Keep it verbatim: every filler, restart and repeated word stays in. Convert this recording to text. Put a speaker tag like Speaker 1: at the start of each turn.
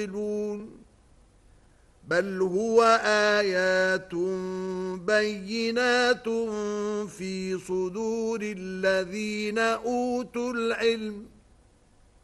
Speaker 1: بل هو آيات بينات في صدور الذين أوتوا العلم